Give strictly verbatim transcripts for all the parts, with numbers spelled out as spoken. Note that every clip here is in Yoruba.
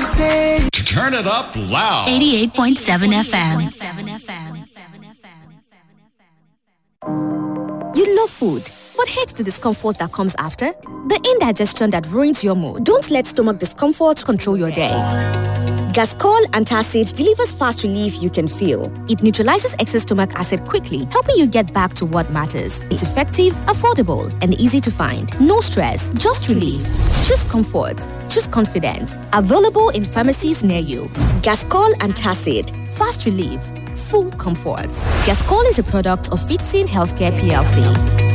say. Turn it up loud. eighty-eight point seven F M. You love food, but hate the discomfort that comes after? The indigestion that ruins your mood. Don't let stomach discomfort control your day. Gascol Antacid delivers fast relief you can feel. It neutralizes excess stomach acid quickly, helping you get back to what matters. It's effective, affordable, and easy to find. No stress, just relief. Choose comfort. Choose confidence. Available in pharmacies near you. Gascol Antacid. Fast relief. Full comfort. Gascol is a product of Fitzin Healthcare P L C.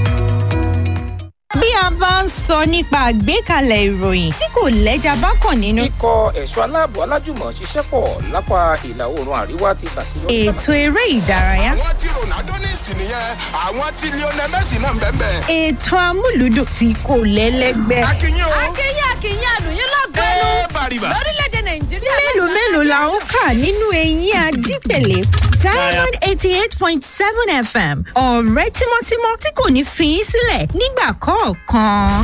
Bí a bá ń sọ nípa àgbékalẹ̀ ìròyìn tí kò lẹ́jà bákan nínú. Ikọ̀ ẹ̀ṣọ́ aláàbò alájùmọ̀ ṣiṣẹ́ pọ̀ lápá ìlà oòrùn àríwá ti ṣàṣeyọrí. Ètò eré ìdárayá. Àwọn tí Ronaldo ní ìsìn nìyẹn, àwọn tí Lionel Messi náà ń bẹ́ẹ̀ bẹ́ẹ̀. Ètò amúlùdùn tí kò lẹ́lẹ́gbẹ́. Akínyìn o. Akínyìn akínyìn àlùyìn lọ́gọ́nù. Ẹ bàrìbà. Lórílẹ̀-èdè Nàìjíríà. Mélòó mélòó la ń kà nínú eyín adípèlé. Diamond eighty-eight point seven F M. Ọ̀rẹ́ tímọ́tímọ́ tí kò ní fi í sílẹ̀ nígbà kọ̀ọ̀kan.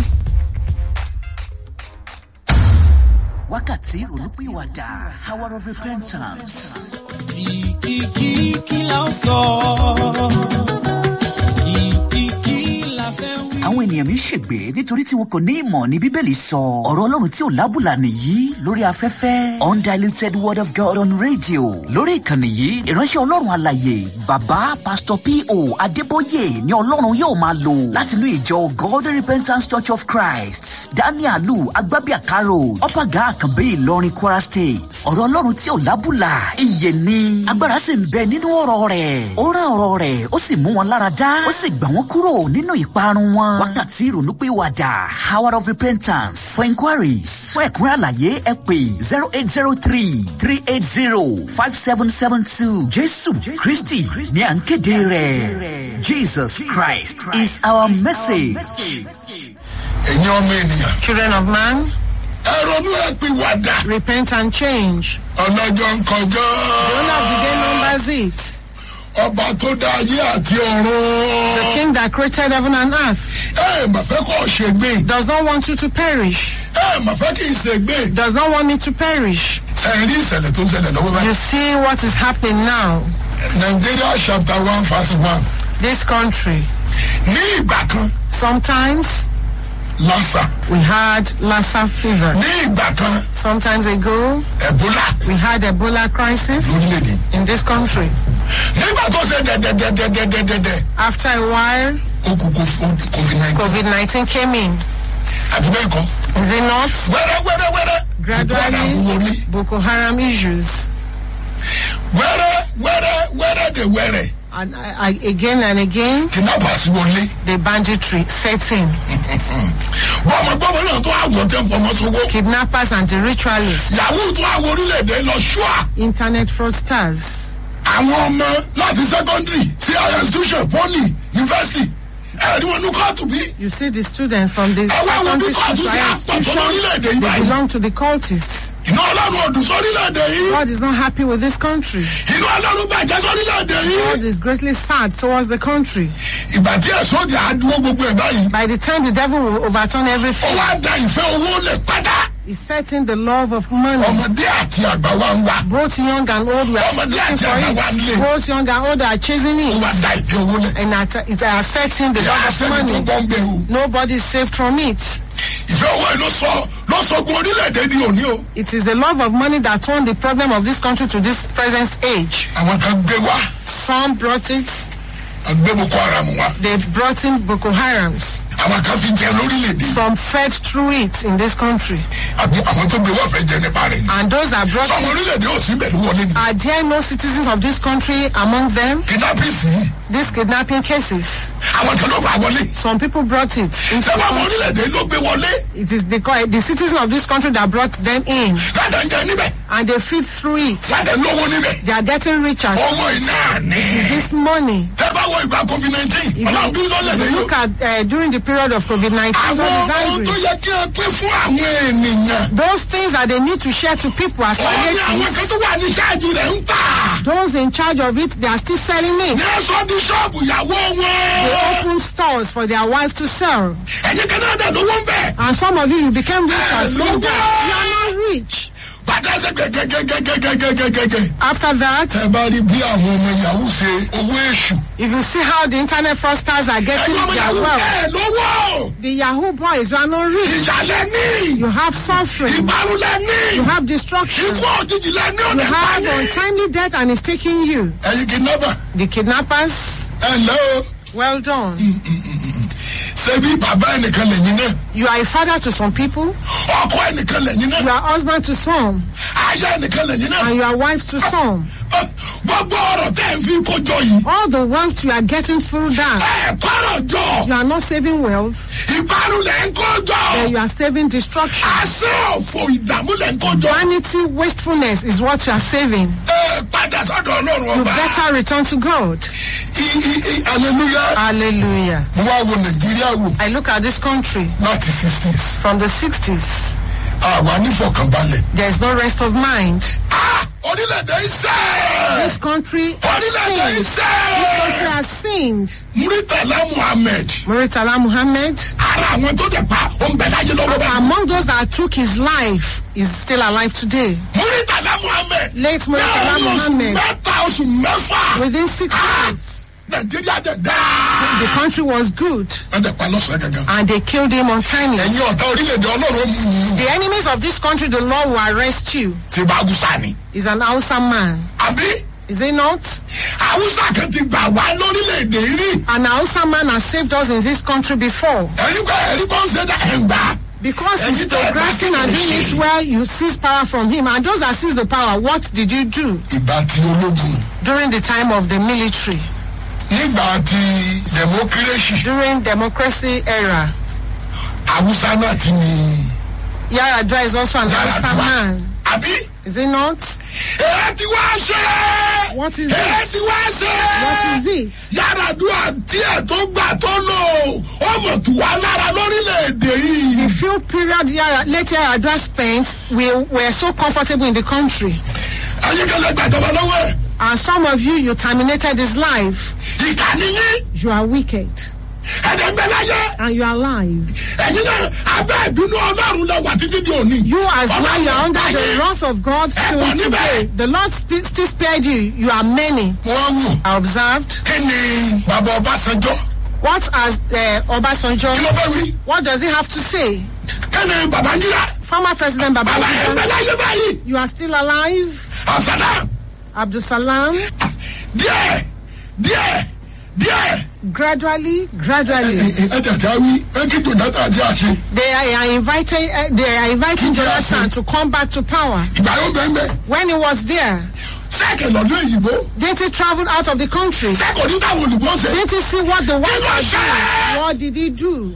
Wákàtí ìrònúpìwàdà, hour of repentance. Kìkìkì kí la ń sọ? Kìkìkì la fẹ́ wí. Àwọn ènìyàn mi ń ṣègbè nítorí tí wọn kò ní ìmọ̀ ní Bíbélì sọ. Ọ̀rọ̀ Ọlọ́run tí ò lábùlà nìyí lórí afẹ́fẹ́. Undiluted word of God on radio. Lórí ìkànnì yìí, ìránṣẹ́ Ọlọ́run alàyè, Bàbá Pastor P O Adébóyè ni Ọlọ́run yóò máa lò látinú ìjọ God Repentance Church of Christ. Danielu Agbabiakaro, Ọ̀pàgà Àkànbí Ìlọrin Kwara State. Ọ̀rọ̀ Ọlọ́run tí ò lábùlà, ìyè ni, agbára sì ń bẹ nínú ọ̀rọ̀ rẹ̀. Ó rán ọ̀rọ̀ rẹ̀, ó sì mú wọn lára dá, ó sì gbà wọ́n kúrò nínú ìparun wọn. Wákàtí ìrònúpìwàdà, hour of repentance. For inquiries, fún ẹ̀kúnrẹ́ àlàyé ẹ pè zero eight zero three three eight zero five seven seven two. Jésù Kristi ní à ń kéde rẹ̀. Jesus Christ is our message. Ẹ̀yin ọmọ ènìyàn. Children of man. Ẹ ronú ẹ pìwàdà. Repent and change. Ọlọ́jọ́ ń kọjá. The owner of the day numbers it. Ọba tó dá ayé àti ọ̀run. The king that created heaven and earth. Ẹ mà fẹ́ kọ́ ṣègbè. Does not want you to perish. Ẹ mà fẹ́ kí n ṣègbè. Does not want me to perish. Ṣé rí ìṣẹ̀lẹ̀ tó ń ṣẹlẹ̀ lọ́wọ́ báyìí? You see what is happening now. Nigeria chapter one verse one. This country. Ní ìgbà kan. Sometimes. Lassa. We had Lassa fever. Ní ìgbà kan. Sometimes ago. Ebola. We had Ebola crisis. Lórílẹ̀-èdè. In this country. Nígbà tó ṣe dẹ̀dẹ̀dẹ̀dẹ̀dẹ̀dẹ̀. After a while. Okùn COVID nineteen. COVID nineteen came in. Àbí bẹ́ẹ̀ kọ́. Is it not? Wẹ́rẹ́ wẹ́rẹ́ wẹ́rẹ́. Gradually, Boko Haram issues. Wẹ́rẹ́ wẹ́rẹ́ wẹ́rẹ́ de wẹ́rẹ́. And I, I, again and again, kidnappers wọlé. The banditry setting. Bọ́mọ gbọ́mọ náà tó àwọn tẹ́ fọmọ sówó. Kidnappers and the ritualists. Yahoo tó àwọn orílẹ̀-èdè lọ ṣúà. Internet fraudsters. Àwọn ọmọ láti secondary sí higher institution poly university. You see the students from the country institution, they belong to the cultists. God is not happy with this country. God is greatly sad towards the country. By the time the devil will overturn everything, he's setting the love of money. Both young and old we are looking for it. Both young and old are chasing it. And it's uh, setting the love of money. Nobody is saved from it. It is the love of money that turned the problem of this country to this present age. Some brought it. They brought in Boko Harams. Some fed through it in this country. And those that brought it, are there no citizens of this country among them? These kidnapping cases. Some people brought it. Into the it is the, the citizens of this country that brought them in. And they feed through it. They are getting richer. It is this money. If you, if you look at uh, during the period of COVID nineteen, those things that they need to share to people as palliatives, those in charge of it, they are still selling it. They open stores for their wives to sell. And some of you, you became rich as you are not rich. But there's ṣe gẹ́gẹ́gẹ́gẹ́gẹ́gẹ́gẹ́gẹ́. After that, ẹ bá rí bí àwọn ọmọ yahoo ṣe owó èṣù. if you see how the internet fraudsters are getting ẹ̀yin ọmọ their yahoo wealth, ẹ̀ lówó. the Yahoo boys, you are not rich. ìyàlẹ́ ní. You have suffering. ìparulẹ̀ ní. You have destruction. ikú òjijì lẹ́ ní You ọ̀dẹ̀ have pààyè. untimely death and it's taking you. ẹ̀yin kidnapper. The kidnappers, ẹ lẹ́ o. well done. ṣebí bàbá ẹnìkan lẹ́yìn náà. You are a father to some people. ọkọ ẹnìkan lẹ́yìn You náà. are husband to some. aya ẹnìkan lẹ́yìn náà. And you are wife to some. gbogbo ọ̀rọ̀ tẹ́ ẹ fi kójọ yìí. All the wealth you are getting through that, ẹ kọ́rọ̀ jọ. you are not saving wealth, ìparun lẹ̀ ń kójọ. then you are saving destruction. àṣẹ òfò ìdààmú lẹ̀ ń kójọ. Vanity, wastefulness is what you are saving. ẹ padà sọ́dọ̀ ọlọ́run You ọba. better return to God. I- I- I- hallelujah. Hallelujah. mo wá wo nàìjíríà wò I look at this country láti sixties. from the sixties. àwa nífọ̀kànbalẹ̀. There is no rest of mind. Ah, orílẹ̀-èdè iṣẹ́. This country has orílẹ̀-èdè sinned. This country iṣẹ́. has sinned. muritala muhammed. Muritala Muhammad, ara àwọn tó dẹ̀ pa ó ń bẹ láyé lọ́wọ́ báyìí. among those that took his life, is still alive today. muritala muhammed. Late Muritala láàrin oṣù Muhammad. mẹ́ta oṣù mẹ́fà. Within six Ah, months, nàìjíríà dẹ̀ dáa. the country was good wọ́n dẹ̀ pa lọ́sàn-án gangan. and they killed him untimely. ẹ̀yin ọ̀tá orílẹ̀-èdè ọlọ́run ó mú yín. The enemies of this country, the Lord will arrest you. ṣe bá haúsá ni. He's an Hausa man. àbí Is he not? haúsá kan ti gbà wá lórílẹ̀-èdè rí. An Hausa man has saved us in this country before. ẹ̀yin kọ́ ẹ̀yin kọ́ ń ṣe dá ẹ̀ ń gbà. Because And he's you don't progressing back and in doing the it shame. well, you seize power from him. And those that seize the power, what did you do ìgbà tí ológun. during the time of the military, nígbà tí democracy. during democracy era? haúsá náà ti ní. Yaradua is also an Hausa Yaradua. man. àbí. Is he not? èyí ti wá ṣe. What is èyí it? ti wá ṣe. What is it? Yaradua díẹ̀ tó gbà tó lò ó mọ̀ tù wá lára lórílẹ̀‐èdè yìí. The few period Yara, later Yaradua spent, we were so comfortable in the country. ayékèlè gbàjọba lọ́wọ́ ẹ̀. And some of you, you terminated his life. ìkànnì yín. You are wicked. ẹ̀dẹ̀ ń bẹ láyé. And you are alive. ẹ̀yin náà abẹ́ ìbínú ọlọ́run lọ wà títí di òní. You as well, you are under the Ọlọ́run wrath of God till Ẹ̀bùn níbẹ̀. today. The Lord sp- still spared you. You are many. wọ́n wù. I observed. kí ni bàbá ọbásanjọ́. What has uh, Obasanjo, kí ló fẹ́ wí. what does he have to say? kí ni babangida. Former President bàbá ẹ̀ ń bẹ Babangida, láyé báyìí. you are still alive. absalam. Abdul Salam, díẹ̀ díẹ̀ díẹ̀. gradually, gradually, ẹ tẹ̀tẹ̀ wí ẹ kí jonathan jẹ́ àṣẹ. they are inviting, uh, they are inviting Jonathan to come back to power. ìgbà yóò bẹ́ẹ̀ bẹ́ẹ̀. When he was there, sẹ́ẹ̀kì lọ́dún èyìnbó. didn't he travel out of the country? sẹ́ẹ̀kì ní táwọn olùkọ́ ṣe. Didn't he see what the white ló are ṣe? doing? What did he do?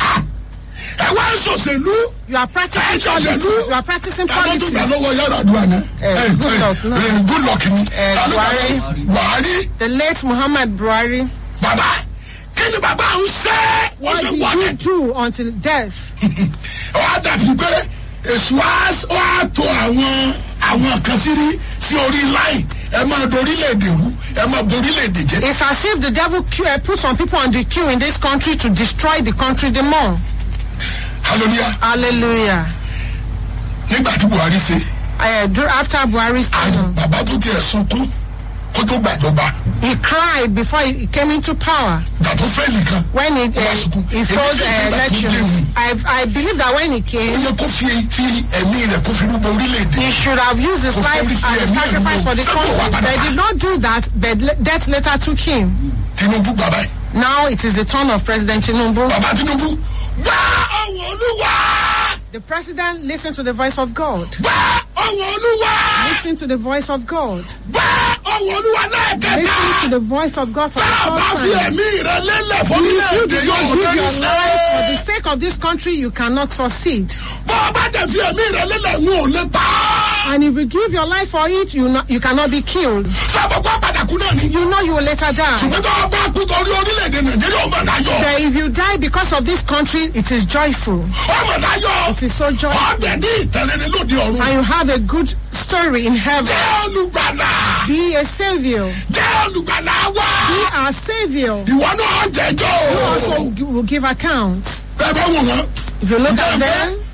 ẹ wá ń sòṣèlú. You are practicing Ẹ jọ politics. ṣèlú. You are practicing ta ló tún politics. gbà lọ́wọ́ Yaradua náà. Eh, good luck, no. good luck ni. Eh, Ta ló gbà Buhari. lọ́wọ́? Buhari. The late Muhammad Buhari. bàbá kí ni bàbá ń ṣe. ó What ṣe did you wọlé. do until death? ó á dàbí pé èṣù á ó á tó àwọn àwọn kan sí rí sí orí láì ẹ máa dorílẹ̀-èdè rú ẹ máa borílẹ̀-èdè jẹ́. It's as if the devil queue, uh, put some people on the queue in this country to destroy the country the more. hallelujah. Hallelujah. nígbà tí Buhari ṣe. Uh, dur- after Buhari's àwọn time, bàbá tó tiẹ̀ sunkún kó tó gbàjọba. he cried before he came into power. gbà tó fẹ́ nìkan. When he, Ó bá uh, sunkún. he Èmi failed fẹ́ uh, nígbà tó elections, dé I, I believe that when he ó came, yẹ kó fi fi ẹ̀mí rẹ̀ kó fi rúbọ orílẹ̀-èdè. he should have used his Kò life fẹ́ fi as a ẹ̀mí ẹ̀ sacrifice for the rúbọ. Sẹ́kọ̀ọ́ wá country. padà They wá. did not do that, but le- death later took him. Tinubu bàbá ẹ̀. Now it is the turn of President Tinubu. bàbá Tinubu gbá ọ̀wọ̀ olúwa. The president listened to the voice of God. gbá ọ̀wọ̀ olúwa. Listen to the voice of God. gbá ọ̀wọ̀ olúwa lẹ́ẹ̀kẹta. Listen to the voice of God for the tá a bá first fi time. ẹ̀mí rẹ̀ lélẹ̀ If you fọ́nílẹ̀-èdè do yóò not give lórí your life for sẹ́ẹ̀. the sake of this country, you cannot succeed. bọ́ ọ bá dẹ̀ fi ẹ̀mí rẹ̀ lélẹ̀ ń ò lè pa á. And if you give your life for it, you not, you cannot be killed. sábàgbọ́ pàtàkù náà ni. You know you will later die. ṣùgbọ́n tó o bá kú torí orílẹ̀-èdè nàìjíríà ọmọ láyọ̀. But if you die because of this country, it is joyful. ọmọ láyọ̀. It is so joyful. ọ̀dẹ̀ ní ìtẹ̀lẹ́ni lóde ọ̀run. And you have a good story in heaven. jẹ́ olùgbàlà. Be a savior. jẹ́ olùgbàlà wá. Be our savior. ìwọ náà jẹjọ́ You o. also gi- will give accounts. bẹ́ẹ̀ bá wò wọ́n. If you look at Ǹjẹ́ them,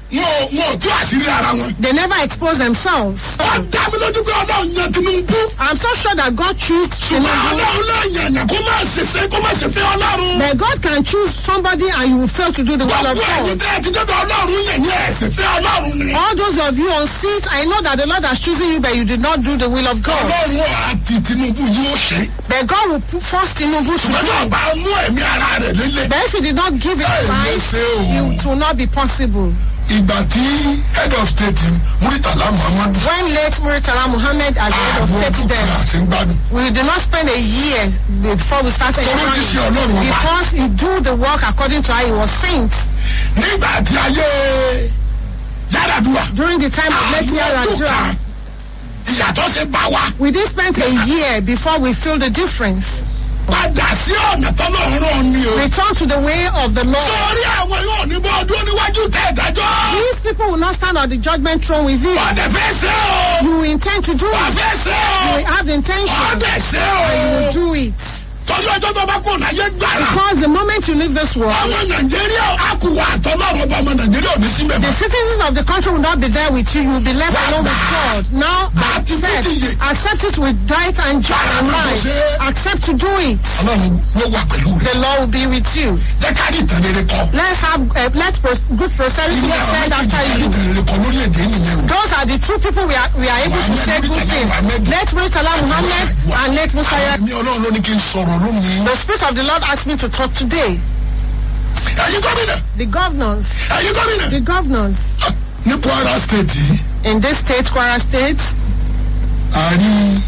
wọn wọn tú àṣírí ara wọn. They never expose themselves. wọ́n dá mi lójú pé ọlọ́run yan Tinubu. I'm so sure that God choose ṣùgbọ́n ọlọ́run náà yàn yàn kó má ṣe ṣe kó má ṣe fẹ́ ọlọ́run. But God can choose somebody and you will fail to do the will of gbogbo ẹ̀yin God. tẹ́ ẹ ti dọ́dọ̀ ọlọ́run yẹn yẹn ẹ̀sìn fẹ́ ọlọ́run ni. All those of you on seats, I know that the Lord has chosen you, but you did not do the will of God. ọlọ́run àti Tinubu yóò ṣe. But God will put force Tinubu to do ṣùgbọ́n it. ọba mú ẹ̀mí ara rẹ̀ lélẹ̀. But if he did not give it Hey, life, yes, oh. it will not be possible. ìgbà tí head of state Muritala Muhammadu. When late Muritala Muhammad as the head of state then, àti ń gbádùn. we did not spend a year before we started Torí ti ṣe Ọlọ́run enjoying ọba. because he do the work according to how he was sent. nígbà tí ayé Yar'Adua. During the time of late Yar'Adua, ìyàtọ̀ ṣe bá wa. we did spend a year before we feel the difference. padà sí ọ̀nà tọ́lọ́run ni o. Return to the way of the Lord. sórí àwọn yóò ní bọ́ ọdún níwájú tẹ̀ ìdájọ́. These people will not stand on the judgment throne with you. ọ̀dẹ̀ fẹ́ ṣe o. You intend to do wà it. fẹ́ ṣe o. You will have the intention. ọ̀dẹ̀ ṣe You will o. do it. torí ọjọ́ tó bá kó láyé gbàrà. Because the moment you leave this world, ọmọ Nàìjíríà àkùwà àtọ́lọ́run ọba ọmọ Nàìjíríà ò ní sí mẹ́fà. the citizens of the country will not be there with you. You will be left alone with God. Now, accept, accept it with right and joy and life. Accept to do it. ọlọ́run ló wà pẹ̀lú rẹ̀. The Lord will be with you. jẹ́ ká ní ìtẹ̀lére kọ́. Let's have uh, let pros- good prosperity be said after you. ìtẹ̀lére kọ́ lórí èdè nìyẹn o. Those are the two people we are we are able to say good things. Let Muritala Muhammad and let Musa. ẹ̀mí ọlọ́run ló ní kí n sọ̀rọ̀ lónìí. The Spirit of the Lord asked me to talk today. ẹ̀yin gómìnà. The governors, ẹ̀yin gómìnà. the governors ní Kwara state yìí. in this state, Kwara State, a rí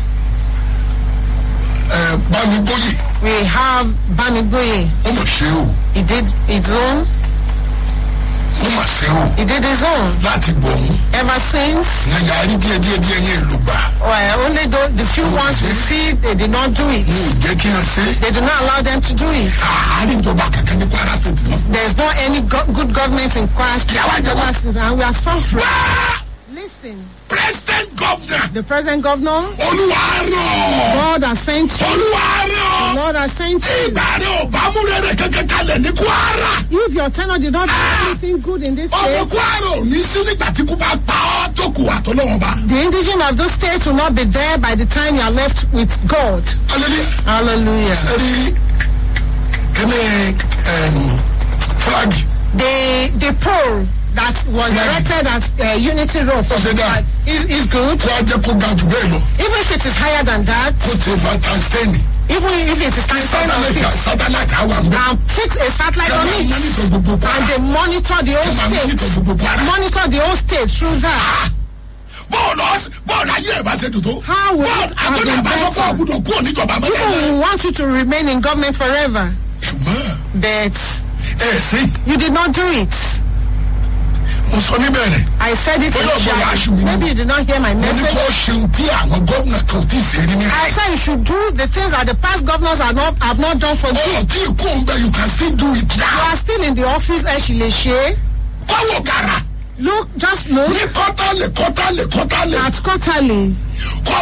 ẹ Bámigbóyè. we have Bamigboye. ó mà ṣe o. He did his own. ó mà ṣe o. He did his own. láti gbọ̀hún. Ever since, nàìjíríà rí díẹ̀ díẹ̀ díẹ̀ yẹn ló gbà. well, only those, the few ones we see, they did not do it. ní ìjẹ́ kí n ṣe. They do not allow them to do it. àárín ìjọba kankan ní Kwara state náà. There's not any go- good government in Kwara State, Yeah, ever since, and we are suffering. Ah! Listen, president governor. the present governor, olúwa rọ̀. God has sent you. olúwa rọ̀. Lord has sent you. ìgbà rẹ̀ ò bá múlẹ̀ rẹ̀ kankan kalẹ̀ ní Kwara. If your tenor did not do anything good in this ọmọ state, Kwara ò ní sí nígbà tí kú bá pa ọ́ tó kù àtọ́lọ́wọ́n bá. the indigene of those states will not be there by the time you are left with God. hallelujah. Hallelujah. sẹ́rí kíní flag. The the pole that was erected as uh, Unity Road for What's it that? is, is good. wọ́n á jẹ́ kó ga jù bẹ́ẹ̀ lọ. Even if it is higher than that, kó ti bá tanstẹ́nì. even if it is stand on satellite it, satellite àwọn àgbẹ̀. and fix a satellite on kẹ́mẹ́ it, mọ́nítọ̀ gbogbo and Kwara. they monitor the whole kẹ́mẹ́ mọ́nítọ̀ state, gbogbo Kwara. monitor the whole state through that. bọ́ọ̀lù ọ̀sẹ̀ bọ́ọ̀lù ayé ẹ̀ bá ṣe dùn tó. How will bọ́ọ̀lù it have àtúndì been àbáṣọ́fọ́ better? ọ̀gbùdọ̀ kúrò níjọba People mẹ́tẹ́lẹ̀. will want you to remain in government forever, ṣùgbọ́n but ẹ sí. you did not do it. mo sọ níbẹ̀rẹ̀. I said it Well, no, but initially. actually, Maybe you did not hear my mo ní message. kó ṣeun tí àwọn gómìnà kan tí ì ṣe rí ní. I said you should do the things that the past governors have not have not done for you. ọ̀ tí ikú ń bẹ you can still do it You now. are still in the office, Eshileshe. kọ́wọ́ gara. Look, just look ní kọ́tàlẹ̀ kọ́tàlẹ̀ kọ́tàlẹ̀. at quarterly. kọ́